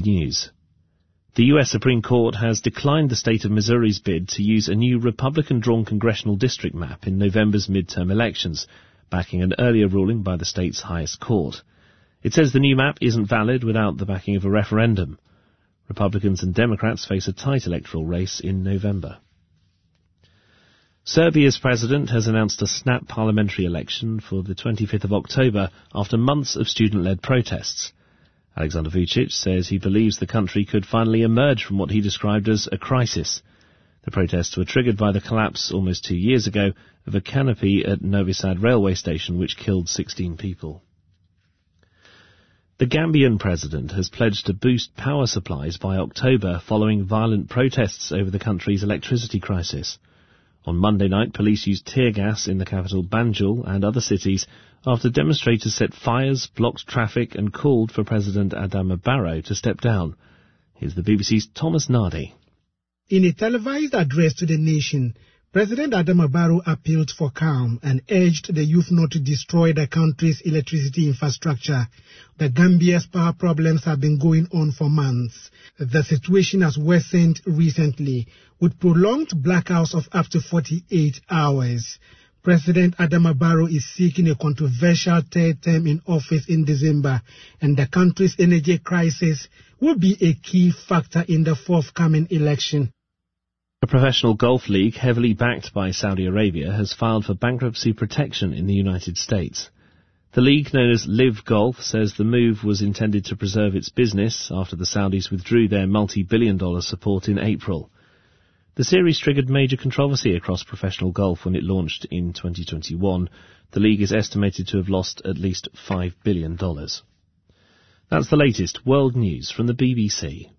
News. The U.S. Supreme Court has declined the state of Missouri's bid to use a new Republican-drawn congressional district map in November's midterm elections, backing an earlier ruling by the state's highest court. It says the new map isn't valid without the backing of a referendum. Republicans and Democrats face a tight electoral race in November. Serbia's president has announced a snap parliamentary election for the 25th of October after months of student-led protests. Aleksandar Vučić says he believes the country could finally emerge from what he described as a crisis. The protests were triggered by the collapse almost 2 years ago of a canopy at Novi Sad railway station which killed 16 people. The Gambian president has pledged to boost power supplies by October following violent protests over the country's electricity crisis. On Monday night, police used tear gas in the capital Banjul and other cities after demonstrators set fires, blocked traffic and called for President Adama Barrow to step down. Here's the BBC's Thomas Nardi. In a televised address to the nation, President Adama Barrow appealed for calm and urged the youth not to destroy the country's electricity infrastructure. The Gambia's power problems have been going on for months. The situation has worsened recently, with prolonged blackouts of up to 48 hours. President Adama Barrow is seeking a controversial third term in office in December, and the country's energy crisis will be a key factor in the forthcoming election. A professional golf league heavily backed by Saudi Arabia has filed for bankruptcy protection in the United States. The league, known as Live Golf, says the move was intended to preserve its business after the Saudis withdrew their multi-billion-dollar support in April. The series triggered major controversy across professional golf when it launched in 2021. The league is estimated to have lost at least $5 billion. That's the latest world news from the BBC.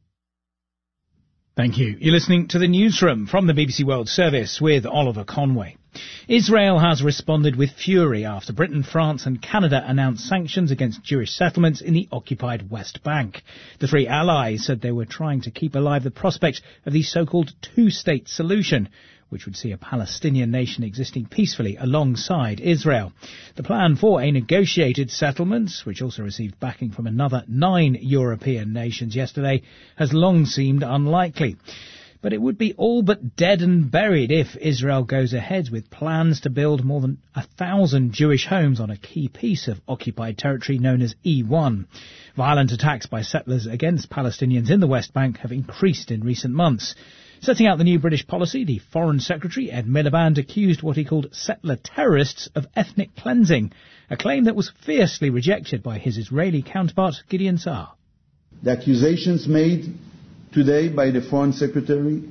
Thank you. You're listening to the Newsroom from the BBC World Service with Oliver Conway. Israel has responded with fury after Britain, France and Canada announced sanctions against Jewish settlements in the occupied West Bank. The three allies said they were trying to keep alive the prospect of the so-called two-state solution, which would see a Palestinian nation existing peacefully alongside Israel. The plan for a negotiated settlement, which also received backing from another 9 European nations yesterday, has long seemed unlikely. But it would be all but dead and buried if Israel goes ahead with plans to build more than 1,000 Jewish homes on a key piece of occupied territory known as E1. Violent attacks by settlers against Palestinians in the West Bank have increased in recent months. Setting out the new British policy, the Foreign Secretary, Ed Miliband, accused what he called settler terrorists of ethnic cleansing, a claim that was fiercely rejected by his Israeli counterpart, Gideon Saar. The accusations made today by the Foreign Secretary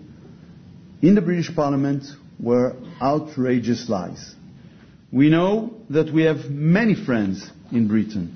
in the British Parliament were outrageous lies. We know that we have many friends in Britain.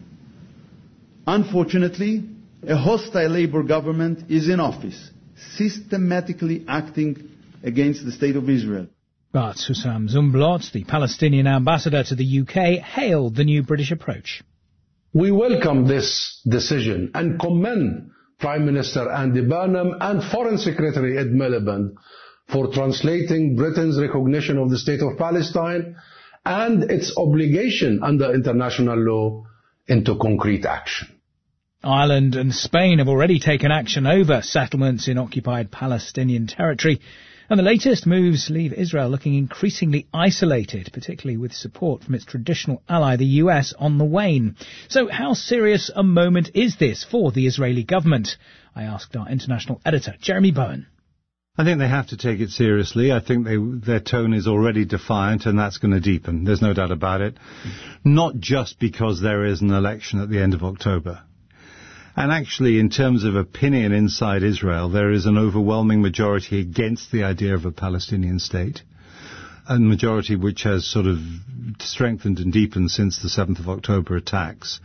Unfortunately, a hostile Labour government is in office, systematically acting against the State of Israel. But Hussam Zumblot, the Palestinian ambassador to the UK, hailed the new British approach. We welcome this decision and commend Prime Minister Andy Burnham and Foreign Secretary Ed Miliband for translating Britain's recognition of the State of Palestine and its obligation under international law into concrete action. Ireland and Spain have already taken action over settlements in occupied Palestinian territory, and the latest moves leave Israel looking increasingly isolated, particularly with support from its traditional ally, the US, on the wane. So how serious a moment is this for the Israeli government? I asked our international editor, Jeremy Bowen. I think they have to take it seriously. I think their tone is already defiant, and that's going to deepen. There's no doubt about it. Not just because there is an election at the end of October. And actually, in terms of opinion inside Israel, there is an overwhelming majority against the idea of a Palestinian state, a majority which has sort of strengthened and deepened since the 7th of October attacks.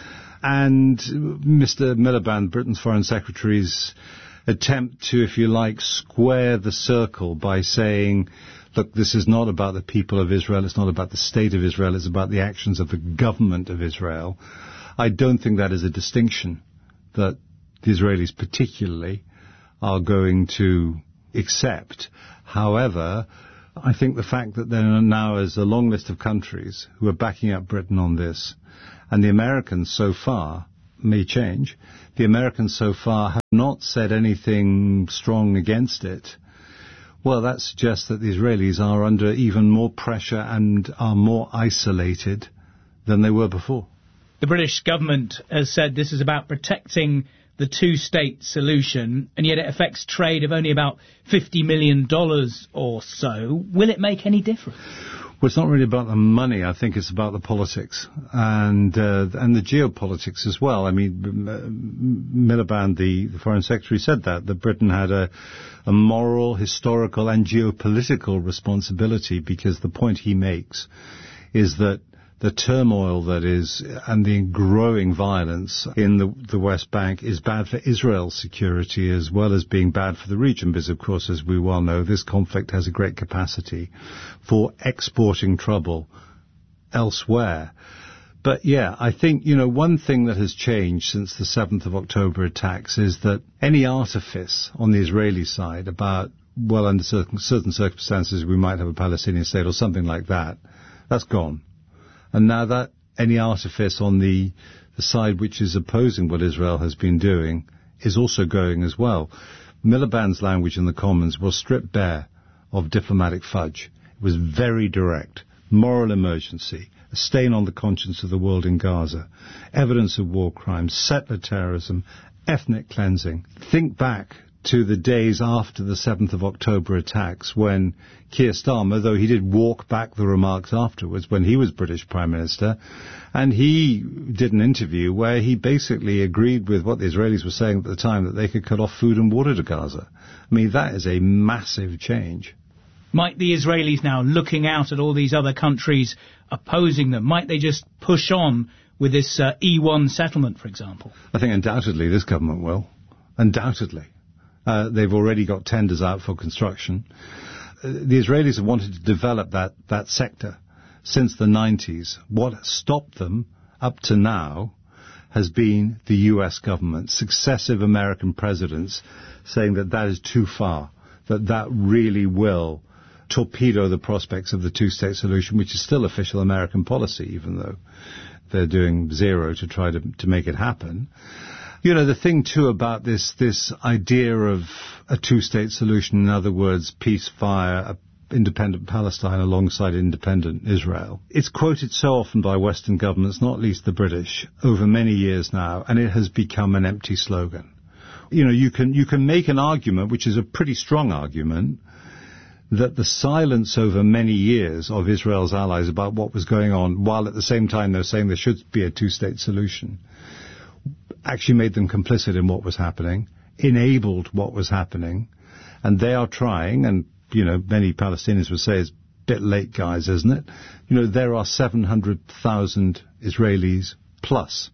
And Mr. Miliband, Britain's Foreign Secretary's attempt to, if you like, square the circle by saying, look, this is not about the people of Israel, it's not about the state of Israel, it's about the actions of the government of Israel. I don't think that is a distinction that the Israelis particularly are going to accept. However, I think the fact that there now is a long list of countries who are backing up Britain on this, and the Americans so far, may change. The Americans so far have not said anything strong against it. Well, that suggests that the Israelis are under even more pressure and are more isolated than they were before. The British government has said this is about protecting the two-state solution, and yet it affects trade of only about $50 million or so. Will it make any difference? Well, it's not really about the money. I think it's about the politics and the geopolitics as well. I mean, Miliband, the Foreign Secretary, said that Britain had a moral, historical and geopolitical responsibility, because the point he makes is that the turmoil that is and the growing violence in the West Bank is bad for Israel's security as well as being bad for the region, because, of course, as we well know, this conflict has a great capacity for exporting trouble elsewhere. But, yeah, I think, one thing that has changed since the 7th of October attacks is that any artifice on the Israeli side about, well, under certain circumstances we might have a Palestinian state or something like that, that's gone. And now that any artifice on the side which is opposing what Israel has been doing is also going as well. Miliband's language in the Commons was stripped bare of diplomatic fudge. It was very direct. Moral emergency, a stain on the conscience of the world in Gaza, evidence of war crimes, settler terrorism, ethnic cleansing. Think back to the days after the 7th of October attacks when Keir Starmer, though he did walk back the remarks afterwards when he was British Prime Minister, and he did an interview where he basically agreed with what the Israelis were saying at the time, that they could cut off food and water to Gaza. I mean, that is a massive change. Might the Israelis now, looking out at all these other countries opposing them, might they just push on with this E1 settlement, for example? I think undoubtedly this government will. Undoubtedly. They've already got tenders out for construction. The Israelis have wanted to develop that sector since the 90s. What stopped them up to now has been the US government, successive American presidents saying that is too far, that really will torpedo the prospects of the two-state solution, which is still official American policy, even though they're doing zero to try to make it happen. The thing, too, about this idea of a two-state solution, in other words, peace via independent Palestine alongside independent Israel, it's quoted so often by Western governments, not least the British, over many years now, and it has become an empty slogan. You can make an argument, which is a pretty strong argument, that the silence over many years of Israel's allies about what was going on, while at the same time they're saying there should be a two-state solution, actually made them complicit in what was happening, enabled what was happening, and they are trying, and, many Palestinians would say it's a bit late, guys, isn't it? There are 700,000 Israelis plus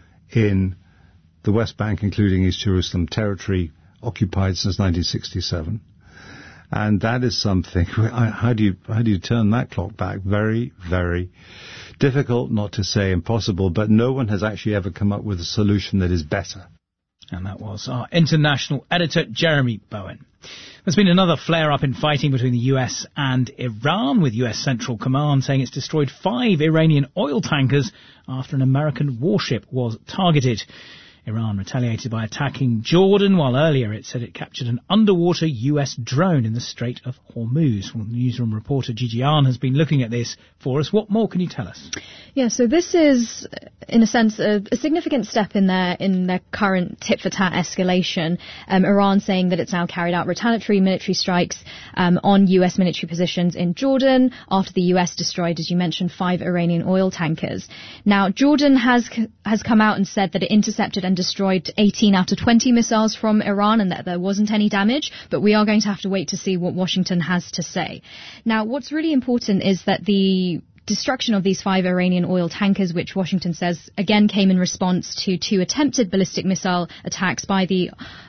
in the West Bank, including East Jerusalem, territory occupied since 1967. And that is something, how do you turn that clock back? Very, very difficult, not to say impossible, but no one has actually ever come up with a solution that is better. And that was our international editor, Jeremy Bowen. There's been another flare-up in fighting between the US and Iran, with US Central Command saying it's destroyed 5 Iranian oil tankers after an American warship was targeted. Iran retaliated by attacking Jordan, while earlier it said it captured an underwater US drone in the Strait of Hormuz. Well, newsroom reporter Gigi Ahn has been looking at this for us. What more can you tell us? Yeah, so this is, in a sense, a significant step in their current tit-for-tat escalation. Iran saying that it's now carried out retaliatory military strikes on US military positions in Jordan after the US destroyed, as you mentioned, 5 Iranian oil tankers. Now, Jordan has come out and said that it intercepted and destroyed 18 out of 20 missiles from Iran and that there wasn't any damage, but we are going to have to wait to see what Washington has to say. Now, what's really important is that the destruction of these 5 Iranian oil tankers, which Washington says again came in response to 2 attempted ballistic missile attacks by the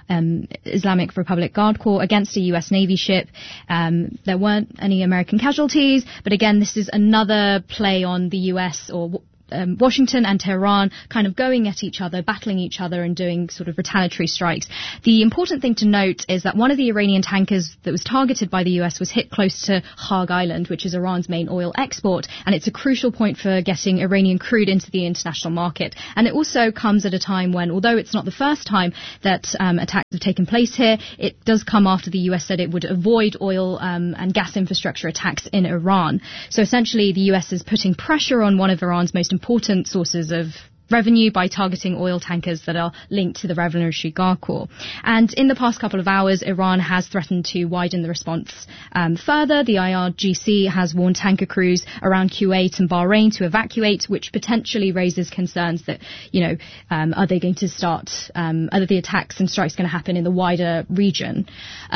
Islamic Republic Guard Corps against a US Navy ship. There weren't any American casualties, but again, this is another play on the US, or Washington and Tehran kind of going at each other, battling each other and doing sort of retaliatory strikes. The important thing to note is that one of the Iranian tankers that was targeted by the US was hit close to Kharg Island, which is Iran's main oil export, and it's a crucial point for getting Iranian crude into the international market. And it also comes at a time when, although it's not the first time that attacks have taken place here, it does come after the US said it would avoid oil and gas infrastructure attacks in Iran. So essentially the US is putting pressure on one of Iran's most important sources of revenue by targeting oil tankers that are linked to the Revolutionary Guard Corps. And in the past couple of hours, Iran has threatened to widen the response further. The IRGC has warned tanker crews around Kuwait and Bahrain to evacuate, which potentially raises concerns that, are they going to start, are the attacks and strikes going to happen in the wider region?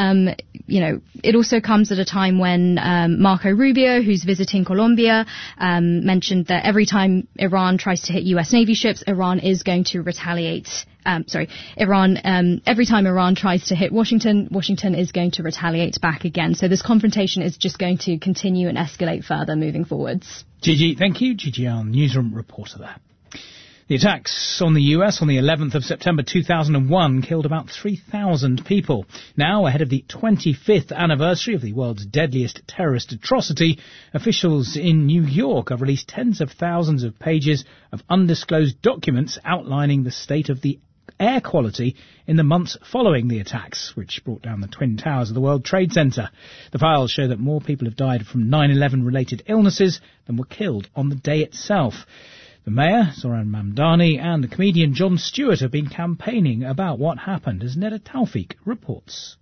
It also comes at a time when Marco Rubio, who's visiting Colombia, mentioned that every time Iran tries to hit US Navy ships, Iran is going to retaliate. Every time Iran tries to hit Washington, Washington is going to retaliate back again. So this confrontation is just going to continue and escalate further moving forwards. Gigi, thank you. Gigi, our newsroom reporter there. The attacks on the US on the 11th of September 2001 killed about 3,000 people. Now, ahead of the 25th anniversary of the world's deadliest terrorist atrocity, officials in New York have released tens of thousands of pages of undisclosed documents outlining the state of the air quality in the months following the attacks, which brought down the Twin Towers of the World Trade Center. The files show that more people have died from 9/11 related illnesses than were killed on the day itself. The mayor, Zoran Mamdani, and the comedian Jon Stewart have been campaigning about what happened, as Neda Tawfik reports.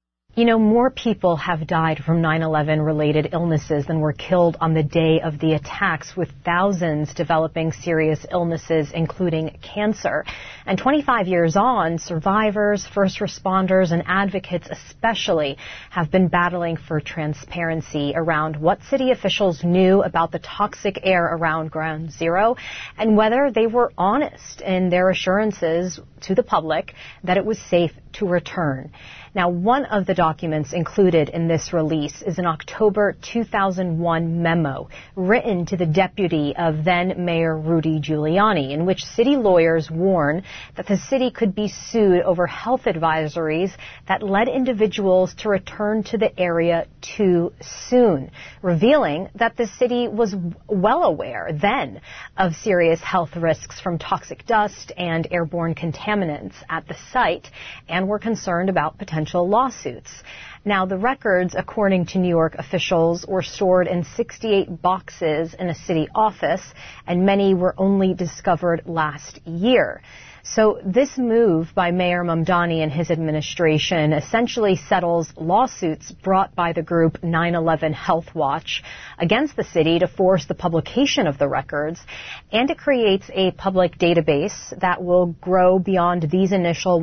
More people have died from 9/11 related illnesses than were killed on the day of the attacks, with thousands developing serious illnesses, including cancer. And 25 years on, survivors, first responders, and advocates especially have been battling for transparency around what city officials knew about the toxic air around Ground Zero and whether they were honest in their assurances to the public that it was safe to return. Now, one of the documents included in this release is an October 2001 memo written to the deputy of then Mayor Rudy Giuliani, in which city lawyers warn that the city could be sued over health advisories that led individuals to return to the area too soon, revealing that the city was well aware then of serious health risks from toxic dust and airborne contaminants at the site and were concerned about potential lawsuits. Now, the records, according to New York officials, were stored in 68 boxes in a city office, and many were only discovered last year. So this move by Mayor Mamdani and his administration essentially settles lawsuits brought by the group 9/11 Health Watch against the city to force the publication of the records, and it creates a public database that will grow beyond these initial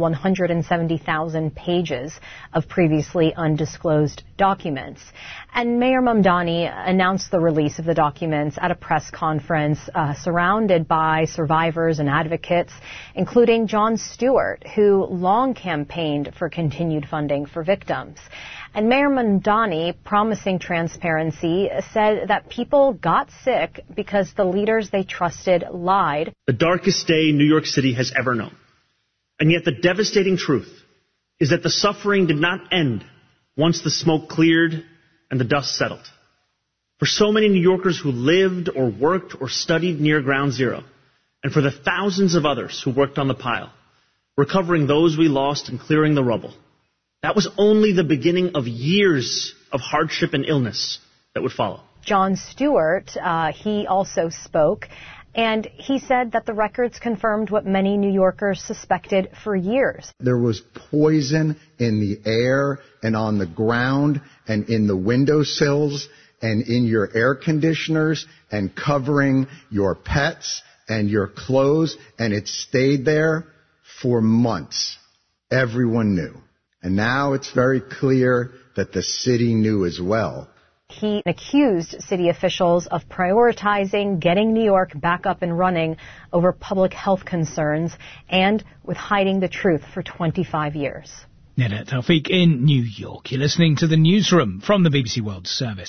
170,000 pages of previously undisclosed documents. And Mayor Mamdani announced the release of the documents at a press conference surrounded by survivors and advocates, including Jon Stewart, who long campaigned for continued funding for victims. And Mayor Mamdani, promising transparency, said that people got sick because the leaders they trusted lied. The darkest day New York City has ever known. And yet the devastating truth is that the suffering did not end once the smoke cleared and the dust settled. For so many New Yorkers who lived or worked or studied near Ground Zero, and for the thousands of others who worked on the pile, recovering those we lost and clearing the rubble, that was only the beginning of years of hardship and illness that would follow. Jon Stewart, he also spoke, and he said that the records confirmed what many New Yorkers suspected for years. There was poison in the air and on the ground and in the windowsills and in your air conditioners and covering your pets and your clothes, and it stayed there for months. Everyone knew. And now it's very clear that the city knew as well. He accused city officials of prioritizing getting New York back up and running over public health concerns and with hiding the truth for 25 years. Neda Tawfik in New York. You're listening to the newsroom from the BBC World Service.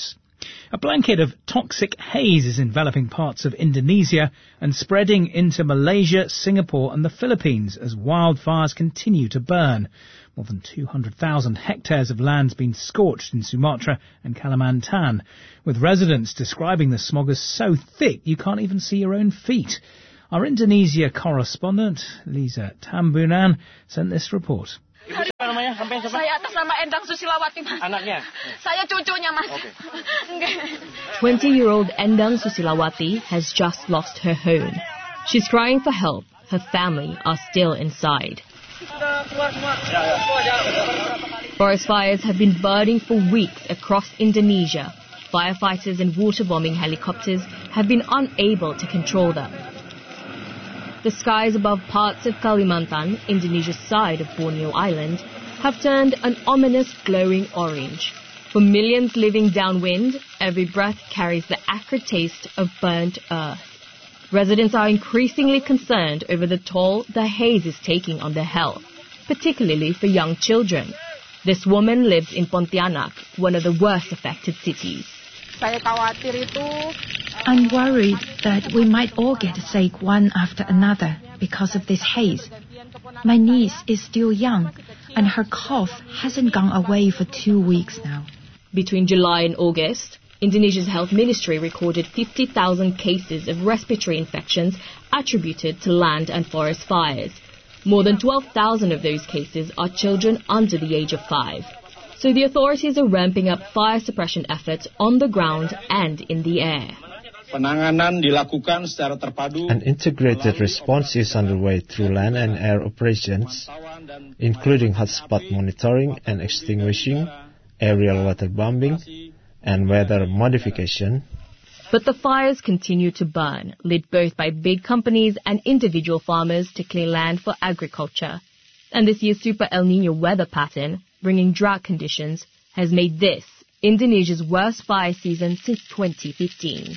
A blanket of toxic haze is enveloping parts of Indonesia and spreading into Malaysia, Singapore and the Philippines as wildfires continue to burn. More than 200,000 hectares of land's been scorched in Sumatra and Kalimantan, with residents describing the smog as so thick you can't even see your own feet. Our Indonesia correspondent, Lisa Tambunan, sent this report. Saya atas nama Endang Susilawati, Mas. Anaknya? Saya cucunya, Mas. Okay. 20-year-old Endang Susilawati has just lost her home. She's crying for help. Her family are still inside. Forest fires have been burning for weeks across Indonesia. Firefighters and water-bombing helicopters have been unable to control them. The skies above parts of Kalimantan, Indonesia's side of Borneo Island, have turned an ominous glowing orange. For millions living downwind, every breath carries the acrid taste of burnt earth. Residents are increasingly concerned over the toll the haze is taking on their health, particularly for young children. This woman lives in Pontianak, one of the worst affected cities. I'm worried that we might all get sick one after another because of this haze. My niece is still young, and her cough hasn't gone away for 2 weeks now. Between July and August, Indonesia's health ministry recorded 50,000 cases of respiratory infections attributed to land and forest fires. More than 12,000 of those cases are children under the age of 5. So the authorities are ramping up fire suppression efforts on the ground and in the air. An integrated response is underway through land and air operations, including hotspot monitoring and extinguishing, aerial waterbombing, and weather modification. But the fires continue to burn, lit both by big companies and individual farmers to clear land for agriculture. And this year's Super El Niño weather pattern, bringing drought conditions, has made this Indonesia's worst fire season since 2015.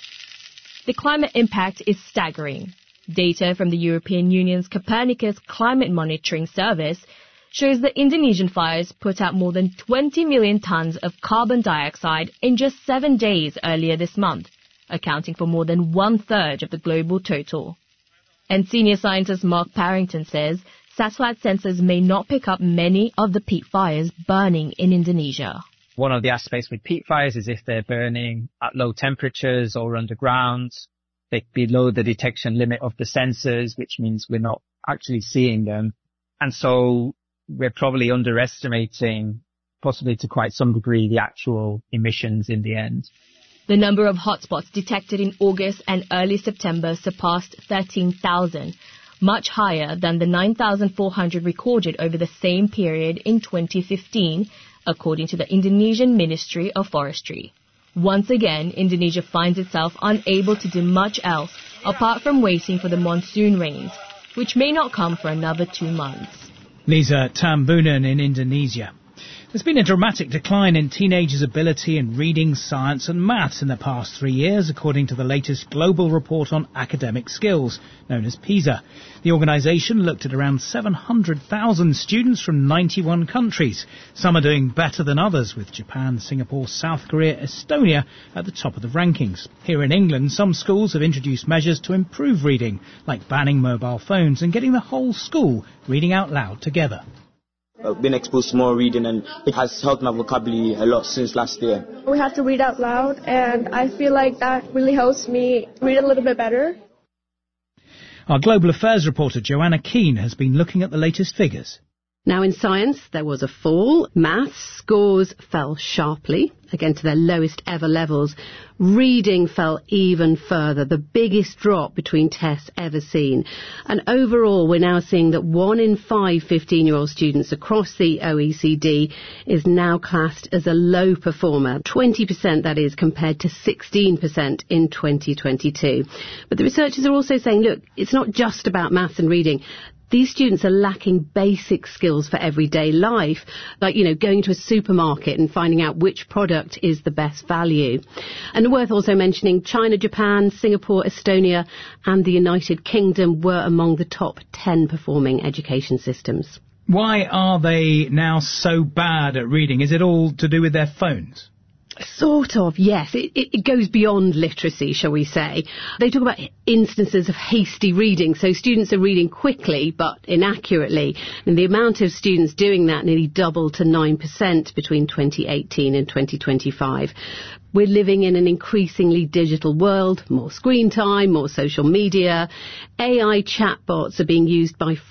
The climate impact is staggering. Data from the European Union's Copernicus Climate Monitoring Service shows that Indonesian fires put out more than 20 million tons of carbon dioxide in just 7 days earlier this month, accounting for more than 1/3 of the global total. And senior scientist Mark Parrington says satellite sensors may not pick up many of the peat fires burning in Indonesia. One of the aspects with peat fires is if they're burning at low temperatures or underground, they're below the detection limit of the sensors, which means we're not actually seeing them. And so we're probably underestimating, possibly to quite some degree, the actual emissions in the end. The number of hotspots detected in August and early September surpassed 13,000, much higher than the 9,400 recorded over the same period in 2015, according to the Indonesian Ministry of Forestry. Once again, Indonesia finds itself unable to do much else apart from waiting for the monsoon rains, which may not come for another 2 months. Lisa Tambunan in Indonesia. There's been a dramatic decline in teenagers' ability in reading, science and maths in the past 3 years, according to the latest global report on academic skills, known as PISA. The organisation looked at around 700,000 students from 91 countries. Some are doing better than others, with Japan, Singapore, South Korea, Estonia at the top of the rankings. Here in England, some schools have introduced measures to improve reading, like banning mobile phones and getting the whole school reading out loud together. I've been exposed to more reading, and it has helped my vocabulary a lot since last year. We have to read out loud, and I feel like that really helps me read a little bit better. Our Global Affairs reporter Joanna Keane has been looking at the latest figures. Now in science, there was a fall. Maths scores fell sharply, again to their lowest ever levels. Reading fell even further, the biggest drop between tests ever seen. And overall, we're now seeing that 1 in 5 15-year-old students across the OECD is now classed as a low performer. 20%, that is, compared to 16% in 2022. But the researchers are also saying, look, it's not just about maths and reading. These students are lacking basic skills for everyday life, like, going to a supermarket and finding out which product is the best value. And worth also mentioning, China, Japan, Singapore, Estonia and the United Kingdom were among the top 10 performing education systems. Why are they now so bad at reading? Is it all to do with their phones? Sort of, yes. It goes beyond literacy, shall we say. They talk about instances of hasty reading, so students are reading quickly but inaccurately, and the amount of students doing that nearly doubled to 9% between 2018 and 2025. We're living in an increasingly digital world, more screen time, more social media. AI chatbots are being used by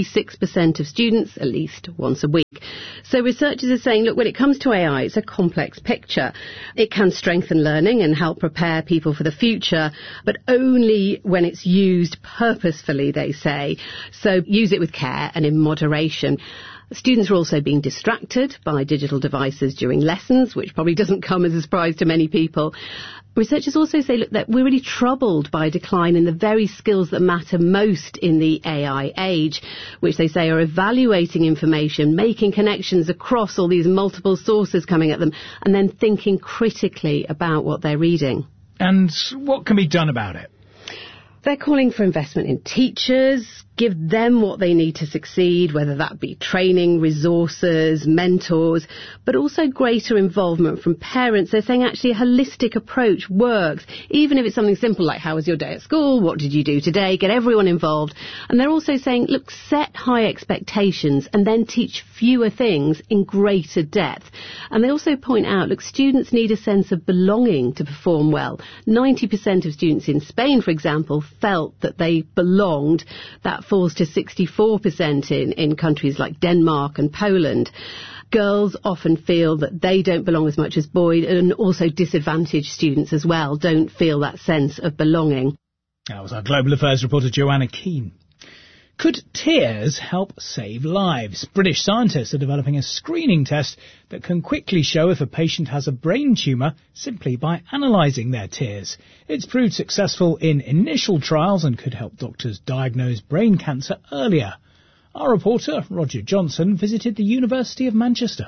46% of students at least once a week. So researchers are saying, look, when it comes to AI, it's a complex picture. It can strengthen learning and help prepare people for the future, but only when it's used purposefully, they say. So use it with care and in moderation. Students are also being distracted by digital devices during lessons, which probably doesn't come as a surprise to many people. Researchers also say, look, that we're really troubled by a decline in the very skills that matter most in the AI age, which they say are evaluating information, making connections across all these multiple sources coming at them, and then thinking critically about what they're reading. And what can be done about it? They're calling for investment in teachers, give them what they need to succeed, whether that be training, resources, mentors, but also greater involvement from parents. They're saying actually a holistic approach works, even if it's something simple like how was your day at school, what did you do today, get everyone involved. And they're also saying, look, set high expectations and then teach fewer things in greater depth. And they also point out, look, students need a sense of belonging to perform well. 90% of students in Spain, for example, felt that they belonged. That falls to 64% in countries like Denmark and Poland. Girls often feel that they don't belong as much as boys, and also disadvantaged students as well don't feel that sense of belonging. That was our Global Affairs reporter Joanna Keane. Could tears help save lives? British scientists are developing a screening test that can quickly show if a patient has a brain tumour simply by analysing their tears. It's proved successful in initial trials and could help doctors diagnose brain cancer earlier. Our reporter, Roger Johnson, visited the University of Manchester.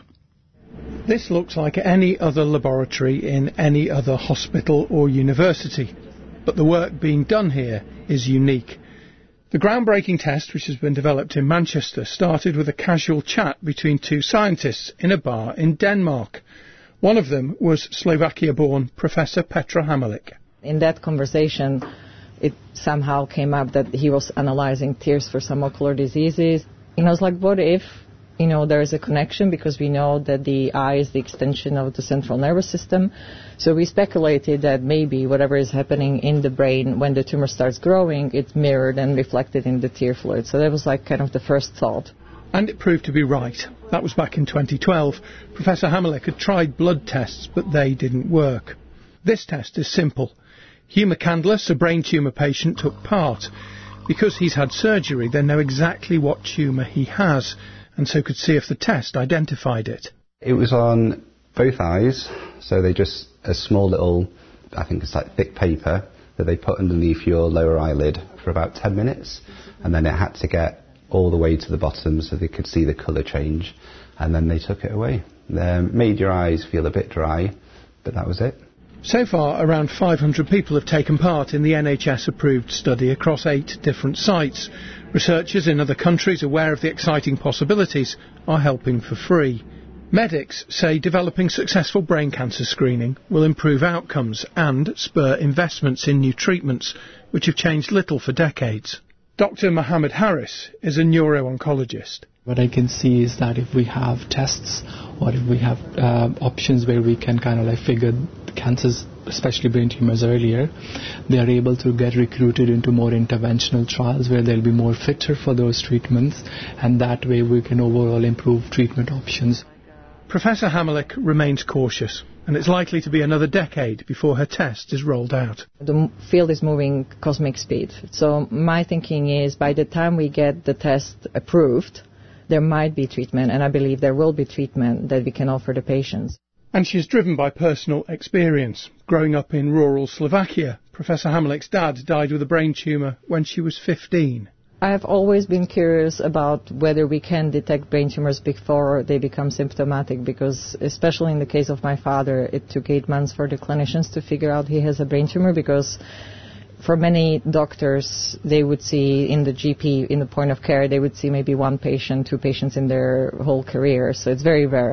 This looks like any other laboratory in any other hospital or university, but the work being done here is unique. The groundbreaking test, which has been developed in Manchester, started with a casual chat between two scientists in a bar in Denmark. One of them was Slovakia-born Professor Petra Hamerlik. In that conversation, it somehow came up that he was analyzing tears for some ocular diseases. And I was like, what if, there is a connection, because we know that the eye is the extension of the central nervous system. So we speculated that maybe whatever is happening in the brain when the tumor starts growing, it's mirrored and reflected in the tear fluid. So that was like kind of the first thought. And it proved to be right. That was back in 2012. Professor Hamerlik had tried blood tests, but they didn't work. This test is simple. Hugh McCandless, a brain tumour patient, took part. Because he's had surgery, they know exactly what tumour he has, and so could see if the test identified it. It was on both eyes, so they just, a small little, I think it's like thick paper, that they put underneath your lower eyelid for about 10 minutes, and then it had to get all the way to the bottom so they could see the colour change, and then they took it away. Made your eyes feel a bit dry, but that was it. So far, around 500 people have taken part in the NHS-approved study across 8 different sites. Researchers in other countries aware of the exciting possibilities are helping for free. Medics say developing successful brain cancer screening will improve outcomes and spur investments in new treatments, which have changed little for decades. Dr. Mohammed Harris is a neuro-oncologist. What I can see is that if we have tests or if we have options where we can figure cancers, especially brain tumours, earlier, they are able to get recruited into more interventional trials where they'll be more fitter for those treatments, and that way we can overall improve treatment options. Professor Hamerlik remains cautious, and it's likely to be another decade before her test is rolled out. The field is moving cosmic speed. So my thinking is by the time we get the test approved, there might be treatment, and I believe there will be treatment that we can offer the patients. And she's driven by personal experience. Growing up in rural Slovakia, Professor Hamerlik's dad died with a brain tumour when she was 15. I have always been curious about whether we can detect brain tumours before they become symptomatic, because especially in the case of my father, it took 8 months for the clinicians to figure out he has a brain tumour, because for many doctors, they would see in the GP, in the point of care, they would see maybe 1 patient, 2 patients in their whole career. So it's very rare.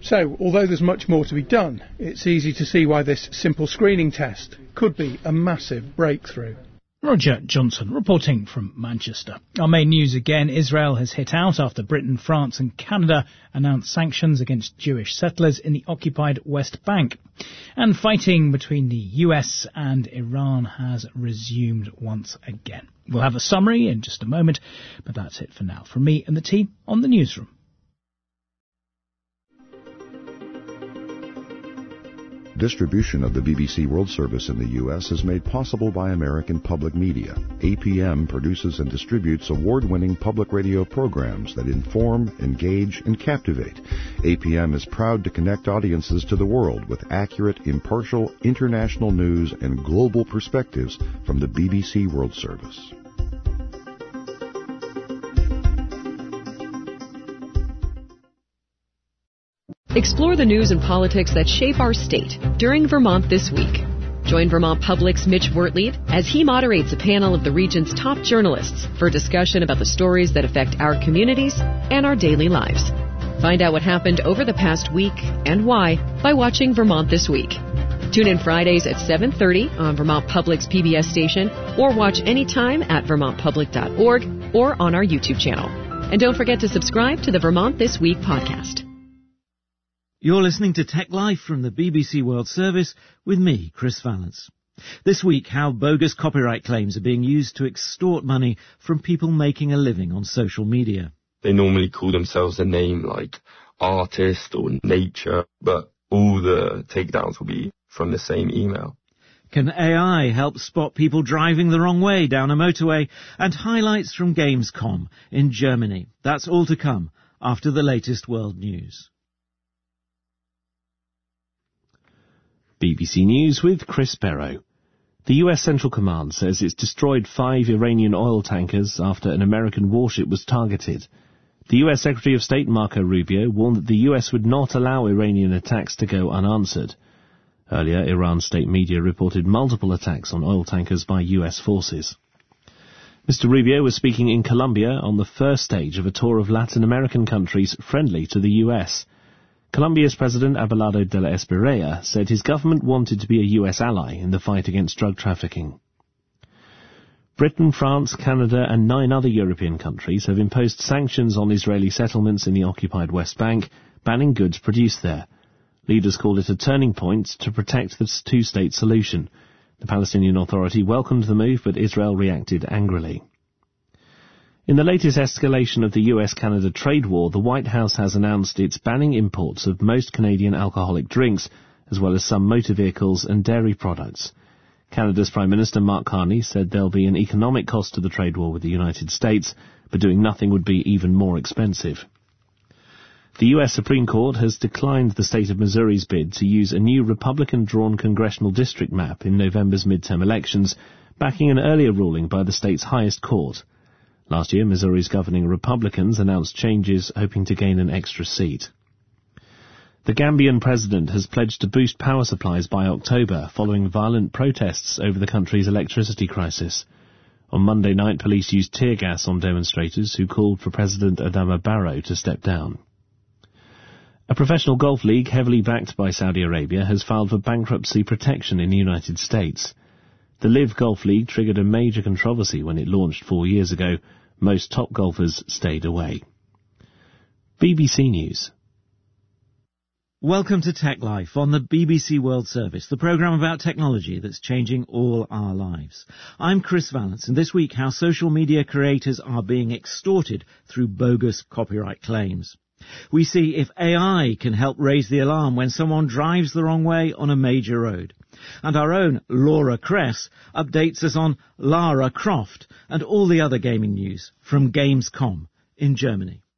So, although there's much more to be done, it's easy to see why this simple screening test could be a massive breakthrough. Roger Johnson reporting from Manchester. Our main news again, Israel has hit out after Britain, France and Canada announced sanctions against Jewish settlers in the occupied West Bank. And fighting between the US and Iran has resumed once again. We'll have a summary in just a moment, but that's it for now from me and the team on the newsroom. Distribution of the BBC World Service in the U.S. is made possible by American Public Media. APM produces and distributes award-winning public radio programs that inform, engage, and captivate. APM is proud to connect audiences to the world with accurate, impartial, international news and global perspectives from the BBC World Service. Explore the news and politics that shape our state during Vermont This Week. Join Vermont Public's Mitch Wertlied as he moderates a panel of the region's top journalists for a discussion about the stories that affect our communities and our daily lives. Find out what happened over the past week and why by watching Vermont This Week. Tune in Fridays at 7:30 on Vermont Public's PBS station or watch anytime at vermontpublic.org or on our YouTube channel. And don't forget to subscribe to the Vermont This Week podcast. You're listening to Tech Life from the BBC World Service with me, Chris Valance. This week, how bogus copyright claims are being used to extort money from people making a living on social media. They normally call themselves a name like Artist or Nature, but all the takedowns will be from the same email. Can AI help spot people driving the wrong way down a motorway? And highlights from Gamescom in Germany. That's all to come after the latest world news. BBC News with Chris Barrow. The US Central Command says it's destroyed 5 Iranian oil tankers after an American warship was targeted. The US Secretary of State Marco Rubio warned that the US would not allow Iranian attacks to go unanswered. Earlier, Iran's state media reported multiple attacks on oil tankers by US forces. Mr. Rubio was speaking in Colombia on the first stage of a tour of Latin American countries friendly to the US. Colombia's President Abelardo de la Espriella said his government wanted to be a US ally in the fight against drug trafficking. Britain, France, Canada and 9 other European countries have imposed sanctions on Israeli settlements in the occupied West Bank, banning goods produced there. Leaders called it a turning point to protect the two-state solution. The Palestinian Authority welcomed the move, but Israel reacted angrily. In the latest escalation of the US-Canada trade war, the White House has announced it's banning imports of most Canadian alcoholic drinks, as well as some motor vehicles and dairy products. Canada's Prime Minister Mark Carney said there'll be an economic cost to the trade war with the United States, but doing nothing would be even more expensive. The US Supreme Court has declined the state of Missouri's bid to use a new Republican-drawn congressional district map in November's midterm elections, backing an earlier ruling by the state's highest court. Last year, Missouri's governing Republicans announced changes hoping to gain an extra seat. The Gambian president has pledged to boost power supplies by October following violent protests over the country's electricity crisis. On Monday night, police used tear gas on demonstrators who called for President Adama Barrow to step down. A professional golf league heavily backed by Saudi Arabia has filed for bankruptcy protection in the United States. The LIV Golf League triggered a major controversy when it launched 4 years ago. Most top golfers stayed away. BBC News. Welcome to Tech Life on the BBC World Service, the programme about technology that's changing all our lives. I'm Chris Valance, and this week how social media creators are being extorted through bogus copyright claims. We see if AI can help raise the alarm when someone drives the wrong way on a major road. And our own Laura Kress updates us on Lara Croft and all the other gaming news from Gamescom in Germany.